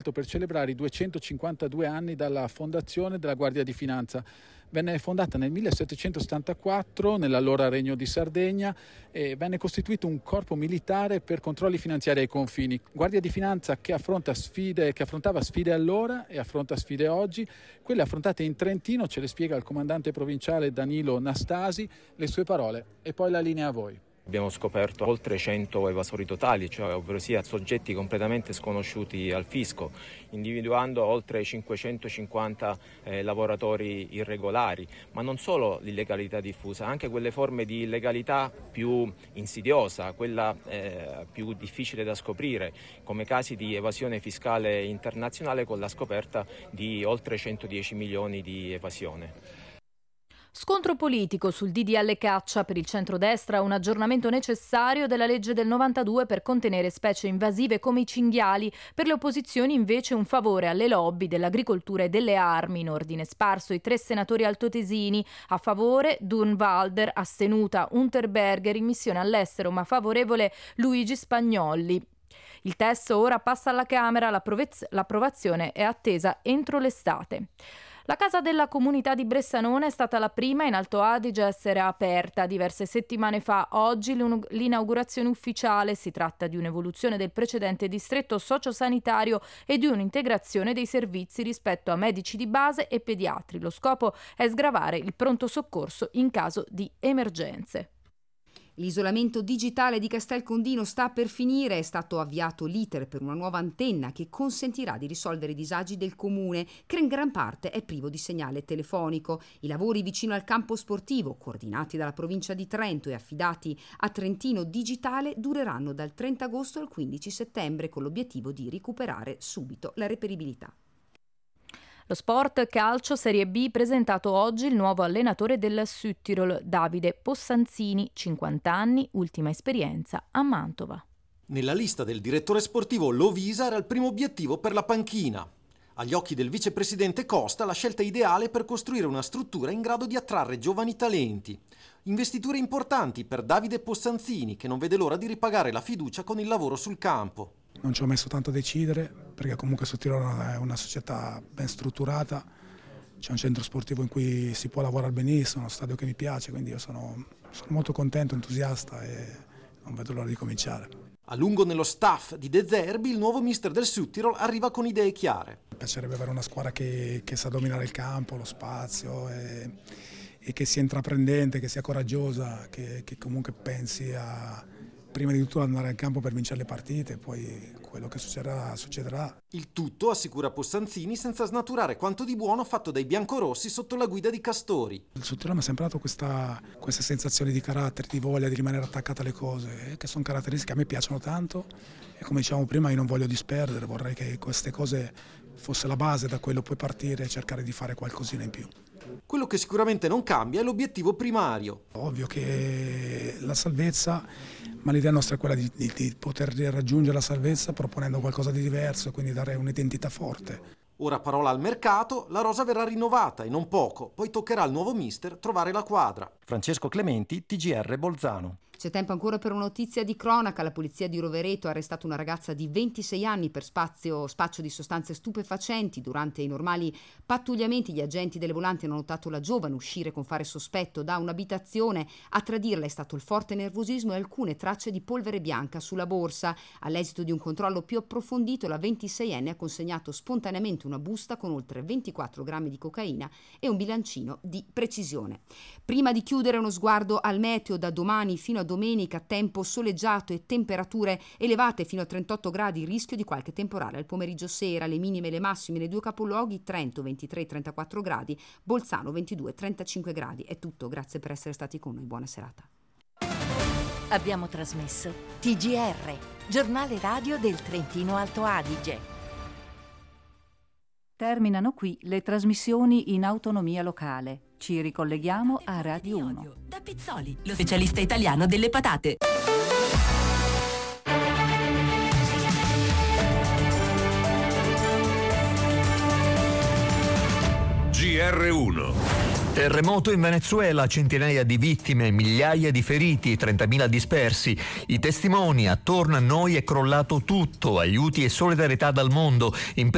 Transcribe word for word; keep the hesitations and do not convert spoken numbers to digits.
evento per celebrare i duecentocinquantadue anni dalla fondazione della Guardia di Finanza. Venne fondata nel millesettecentosettantaquattro nell'allora Regno di Sardegna e venne costituito un corpo militare per controlli finanziari ai confini. Guardia di Finanza che affronta sfide, che affrontava sfide allora e affronta sfide oggi. Quelle affrontate in Trentino ce le spiega il comandante provinciale Danilo Nastasi, le sue parole e poi la linea a voi. Abbiamo scoperto oltre cento evasori totali, cioè ovvero sia soggetti completamente sconosciuti al fisco, individuando oltre cinquecentocinquanta eh, lavoratori irregolari, ma non solo l'illegalità diffusa, anche quelle forme di illegalità più insidiosa, quella eh, più difficile da scoprire, come casi di evasione fiscale internazionale con la scoperta di oltre centodieci milioni di evasione. Scontro politico sul D D L caccia. Per il centrodestra un aggiornamento necessario della legge del novantadue per contenere specie invasive come i cinghiali. Per le opposizioni invece un favore alle lobby dell'agricoltura e delle armi. In ordine sparso i tre senatori altoatesini. A favore Durnwalder, astenuta Unterberger, in missione all'estero ma favorevole Luigi Spagnolli. Il testo ora passa alla Camera, l'approvazione è attesa entro l'estate. La casa della comunità di Bressanone è stata la prima in Alto Adige a essere aperta diverse settimane fa. Oggi l'inaugurazione ufficiale. Si tratta di un'evoluzione del precedente distretto sociosanitario e di un'integrazione dei servizi rispetto a medici di base e pediatri. Lo scopo è sgravare il pronto soccorso in caso di emergenze. L'isolamento digitale di Castelcondino sta per finire, è stato avviato l'iter per una nuova antenna che consentirà di risolvere i disagi del comune, che in gran parte è privo di segnale telefonico. I lavori vicino al campo sportivo, coordinati dalla provincia di Trento e affidati a Trentino Digitale, dureranno dal trenta agosto al quindici settembre con l'obiettivo di recuperare subito la reperibilità. Lo sport calcio Serie B, presentato oggi il nuovo allenatore del Südtirol, Davide Possanzini, cinquanta anni, ultima esperienza a Mantova. Nella lista del direttore sportivo Lovisa era il primo obiettivo per la panchina. Agli occhi del vicepresidente Costa la scelta ideale per costruire una struttura in grado di attrarre giovani talenti. Investiture importanti per Davide Possanzini, che non vede l'ora di ripagare la fiducia con il lavoro sul campo. Non ci ho messo tanto a decidere, perché comunque Südtirol è una società ben strutturata, c'è un centro sportivo in cui si può lavorare benissimo, uno stadio che mi piace, quindi io sono, sono molto contento, entusiasta e non vedo l'ora di cominciare. A lungo nello staff di De Zerbi, il nuovo mister del Südtirol arriva con idee chiare. Mi piacerebbe avere una squadra che, che sa dominare il campo, lo spazio e, e che sia intraprendente, che sia coraggiosa, che, che comunque pensi a... prima di tutto andare al campo per vincere le partite, poi quello che succederà, succederà. Il tutto, assicura Possanzini, senza snaturare quanto di buono fatto dai biancorossi sotto la guida di Castori. Il Südtirol mi ha sempre dato questa, questa sensazione di carattere, di voglia di rimanere attaccato alle cose, che sono caratteristiche che a me piacciono tanto e come dicevamo prima io non voglio disperdere, vorrei che queste cose fosse la base, da quello puoi partire e cercare di fare qualcosina in più. Quello che sicuramente non cambia è l'obiettivo primario. Ovvio che la salvezza, ma l'idea nostra è quella di, di, di poter raggiungere la salvezza proponendo qualcosa di diverso e quindi dare un'identità forte. Ora parola al mercato, la rosa verrà rinnovata e non poco, poi toccherà al nuovo mister trovare la quadra. Francesco Clementi, T G R Bolzano. C'è tempo ancora per una notizia di cronaca. La polizia di Rovereto ha arrestato una ragazza di ventisei anni per spazio, spaccio di sostanze stupefacenti. Durante i normali pattugliamenti gli agenti delle volanti hanno notato la giovane uscire con fare sospetto da un'abitazione. A tradirla è stato il forte nervosismo e alcune tracce di polvere bianca sulla borsa. All'esito di un controllo più approfondito, la ventiseienne ha consegnato spontaneamente una busta con oltre ventiquattro grammi di cocaina e un bilancino di precisione. Prima di chiudere, uno sguardo al meteo. Da domani fino a domenica tempo soleggiato e temperature elevate fino a trentotto gradi, rischio di qualche temporale al pomeriggio sera. Le minime e le massime nei due capoluoghi: Trento ventitré trentaquattro gradi, Bolzano ventidue trentacinque gradi. È tutto, grazie per essere stati con noi, buona serata. Abbiamo trasmesso T G R, giornale radio del Trentino Alto Adige. Terminano qui le trasmissioni in autonomia locale. Ci ricolleghiamo a Radio uno. Da Pizzoli, lo specialista italiano delle patate. G R uno. Terremoto in Venezuela, centinaia di vittime, migliaia di feriti, trentamila dispersi. I testimoni: attorno a noi è crollato tutto, aiuti e solidarietà dal mondo. In